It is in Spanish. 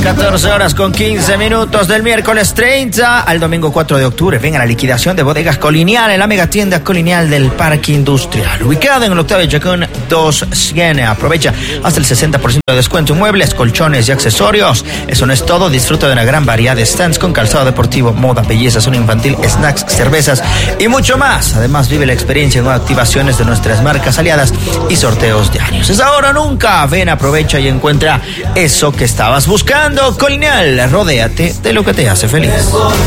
14 horas con 15 minutos del miércoles 30 al domingo 4 de octubre. Venga la liquidación de Bodegas Colonial en la megatienda Colonial del Parque Industrial, ubicada en el Octavio Chacón 200. Aprovecha hasta el 60% de descuento en muebles, colchones y accesorios. Eso no es todo, disfruta de una gran variedad de stands con calzado deportivo, moda, belleza, zona infantil, snacks, cervezas y mucho más. Además, vive la experiencia en activaciones de nuestras marcas aliadas y sorteos diarios. Es ahora o nunca. Ven, aprovecha y encuentra eso que estabas buscando. Colonial, rodéate de lo que te hace feliz.